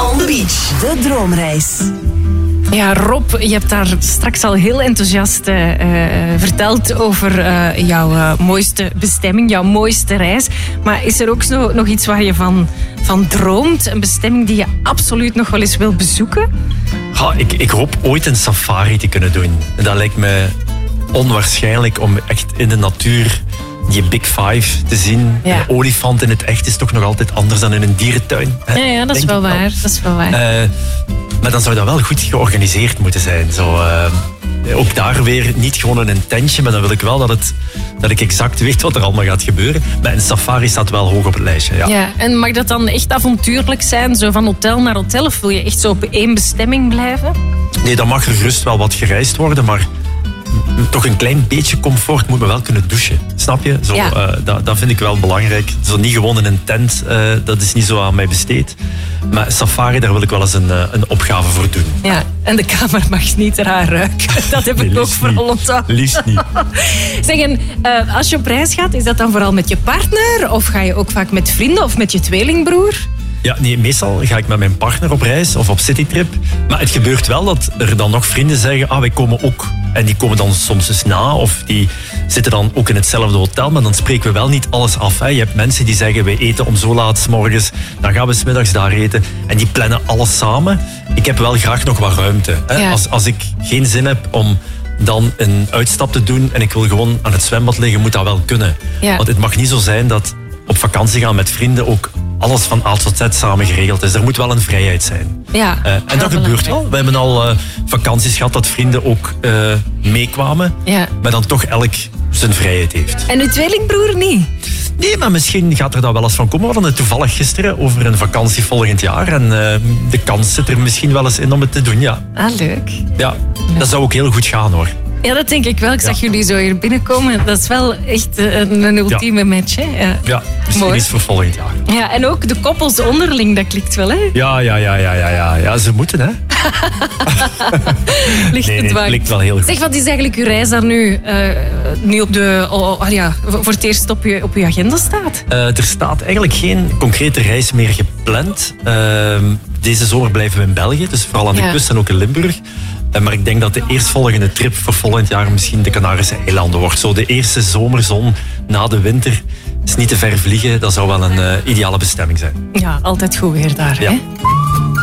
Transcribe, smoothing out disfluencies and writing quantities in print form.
On the Beach, de droomreis. Ja, Rob, je hebt daar straks al heel enthousiast verteld over jouw mooiste bestemming, jouw mooiste reis. Maar is er ook nog iets waar je van droomt? Een bestemming die je absoluut nog wel eens wil bezoeken? Ja, ik hoop ooit een safari te kunnen doen. Dat lijkt me onwaarschijnlijk om echt in de natuur die Big Five te zien. Ja. Een olifant in het echt is toch nog altijd anders dan in een dierentuin. Ja, dat is wel waar. Dat is wel waar. Maar dan zou dat wel goed georganiseerd moeten zijn. Zo, ook daar weer niet gewoon in een tentje, maar dan wil ik wel dat ik exact weet wat er allemaal gaat gebeuren. Maar een safari staat wel hoog op het lijstje. Ja. Ja, en mag dat dan echt avontuurlijk zijn? Zo van hotel naar hotel? Of wil je echt zo op één bestemming blijven? Nee, dan mag er gerust wel wat gereisd worden, maar toch een klein beetje comfort moet me wel kunnen douchen. Snap je? Zo, Ja. Dat vind ik wel belangrijk. Zo niet gewoon in een tent, dat is niet zo aan mij besteed. Maar safari, daar wil ik wel eens een opgave voor doen. Ja, en de kamer mag niet raar ruiken. Dat heb ik Nee, ook liefst vooral niet. onthouden. Liefst niet. Zeg, en als je op reis gaat, is dat dan vooral met je partner? Of ga je ook vaak met vrienden of met je tweelingbroer? Ja, nee, meestal ga ik met mijn partner op reis of op citytrip. Maar het gebeurt wel dat er dan nog vrienden zeggen, wij komen ook. En die komen dan soms eens na of die zitten dan ook in hetzelfde hotel. Maar dan spreken we wel niet alles af. Hè. Je hebt mensen die zeggen, wij eten om zo laat 's morgens. Dan gaan we 's middags daar eten. En die plannen alles samen. Ik heb wel graag nog wat ruimte. Hè. Ja. Als ik geen zin heb om dan een uitstap te doen en ik wil gewoon aan het zwembad liggen, moet dat wel kunnen. Ja. Want het mag niet zo zijn dat op vakantie gaan met vrienden ook alles van A tot Z samen geregeld is. Er moet wel een vrijheid zijn. Ja, En dat gebeurt belangrijk. wel. We hebben al vakanties gehad dat vrienden ook meekwamen. Ja. Maar dan toch elk zijn vrijheid heeft. En uw tweelingbroer niet? Nee, maar misschien gaat er dan wel eens van komen. We hadden het toevallig gisteren over een vakantie volgend jaar. En de kans zit er misschien wel eens in om het te doen, ja. Ah, leuk. Ja, dat zou ook heel goed gaan, hoor. Ja, dat denk ik wel. Ik zag jullie zo hier binnenkomen. Dat is wel echt een ultieme match, hè? Ja. Ja, misschien Mooi. iets voor volgend jaar. Ja, en ook de koppels onderling, dat klikt wel, hè? Ja, ze moeten, hè. Ligt Nee, het het waar. klikt wel heel goed. Zeg, wat is eigenlijk uw reis daar nu op de, voor het eerst op uw agenda staat? Er staat eigenlijk geen concrete reis meer gepland. Deze zomer blijven we in België, dus vooral aan de Ja. kust en ook in Limburg. Maar ik denk dat de eerstvolgende trip voor volgend jaar misschien de Canarische eilanden wordt. Zo de eerste zomerzon na de winter. Is niet te ver vliegen, dat zou wel een ideale bestemming zijn. Ja, altijd goed weer daar, Ja. hè?